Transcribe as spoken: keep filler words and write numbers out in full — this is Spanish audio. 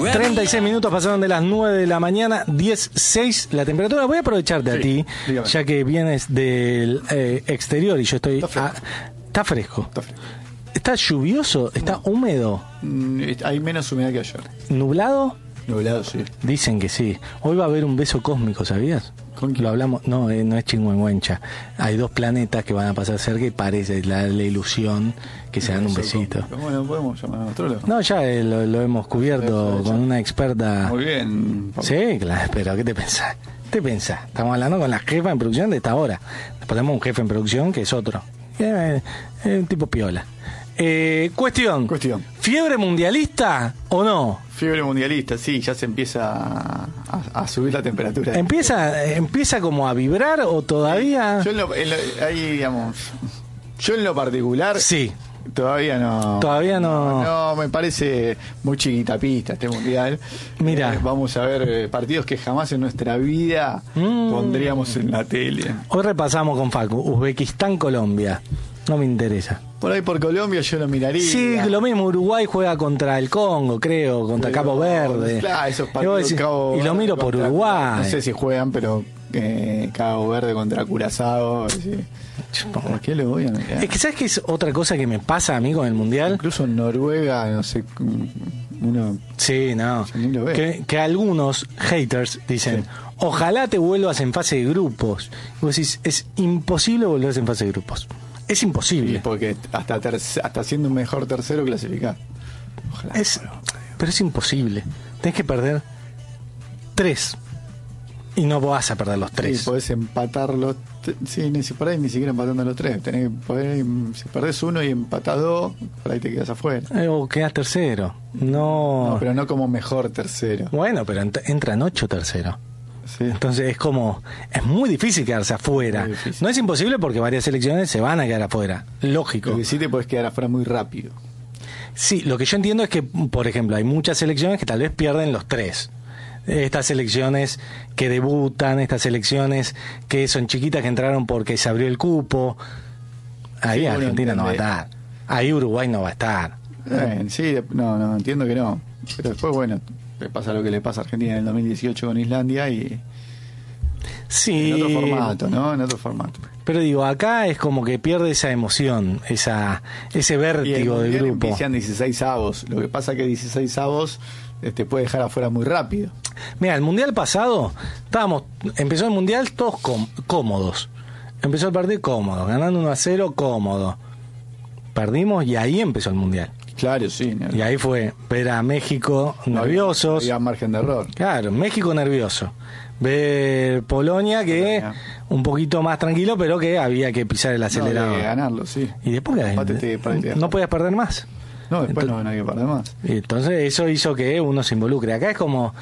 treinta y seis minutos pasaron de las nueve de la mañana, diez seis la temperatura. Voy a aprovecharte sí, a ti, dígame. Ya que vienes del eh, exterior y yo estoy... Está fresco. A, está fresco. Está fresco. ¿Está lluvioso? ¿Está no. húmedo? Mm, hay menos humedad que ayer. ¿Nublado? Nublado, sí. Dicen que sí. Hoy va a haber un beso cósmico, ¿sabías? ¿Con quién? Lo hablamos, no, eh, no es Chingüengüencha. Hay dos planetas que van a pasar cerca y parece la, la ilusión que se dan un besito. Bueno, podemos llamar a un astrólogo. No, ya eh, lo, lo hemos cubierto con una experta. Muy bien. Pablo. Sí, claro, pero ¿qué te pensás? ¿Qué te pensás? Estamos hablando con la jefa en producción de esta hora. Después tenemos un jefe en producción que es otro. Es eh, un tipo piola. Eh, cuestión. Cuestión. ¿Fiebre mundialista o no? Fiebre mundialista, sí, ya se empieza a, a, a subir la temperatura. ¿Empieza empieza como a vibrar o todavía? Yo en lo, en lo, ahí, digamos, yo en lo particular... Sí. Todavía no. Todavía no. No, me parece muy chiquitapista este mundial. Mira. Eh, vamos a ver eh, partidos que jamás en nuestra vida mm. pondríamos en la tele. Hoy repasamos con Facu. Uzbekistán, Colombia. No me interesa. Por ahí por Colombia yo lo miraría. Sí, lo mismo. Uruguay juega contra el Congo, creo, contra pero, Cabo Verde. Claro, esos partidos. Decís, Cabo y lo miro Verde por contra, Uruguay. No sé si juegan, pero eh, Cabo Verde contra Curazao. Sí. ¿Por qué lo voy a mirar? Es que ¿sabes qué es otra cosa que me pasa a mí con el mundial? Incluso en Noruega, no sé, uno... Sí, no. Lo ve. Que, que algunos haters dicen, sí. Ojalá te vuelvas en fase de grupos. Y vos decís, es imposible volverse en fase de grupos. Es imposible. Sí, porque hasta terc- hasta siendo un mejor tercero clasificar. Ojalá. Es, pero es imposible. Tenés que perder tres. Y no vas a perder los tres. Sí, podés empatar los t- sí, ni si por ahí ni siquiera empatando los tres. Tenés que poder, si perdés uno y empatás dos, por ahí te quedas afuera. Eh, o quedás tercero. No. No, pero no como mejor tercero. Bueno, pero ent- entran ocho terceros. Sí. Entonces es como, es muy difícil quedarse afuera. Difícil. No es imposible porque varias selecciones se van a quedar afuera, lógico. Lo que sí te puedes quedar afuera muy rápido. Sí, lo que yo entiendo es que, por ejemplo, hay muchas selecciones que tal vez pierden los tres. Estas selecciones que debutan, estas selecciones que son chiquitas que entraron porque se abrió el cupo. Ahí sí, Argentina bueno, no va a estar. Ahí Uruguay no va a estar. Eh, sí, no, no, entiendo que no. Pero después, bueno, le pasa lo que le pasa a Argentina en el dos mil dieciocho con Islandia y sí, en otro formato, ¿no? En otro formato. Pero digo, acá es como que pierde esa emoción, esa ese vértigo del grupo. Empiezan dieciséis avos. Lo que pasa es que dieciséis avos te este, puede dejar afuera muy rápido. Mira, el mundial pasado estábamos, empezó el mundial todos com- cómodos. Empezó el partido cómodo, ganando uno a cero cómodo. Perdimos y ahí empezó el mundial. Claro, sí. No. Y ahí fue ver a México nerviosos. No había, había margen de error. Claro, México nervioso. Ver Polonia que Polonia. Un poquito más tranquilo, pero que había que pisar el acelerador. No, había que ganarlo, sí. Y después Pátete, pátete, no podías perder más. No, después entonces, no había que perder más. Entonces eso hizo que uno se involucre. Acá es como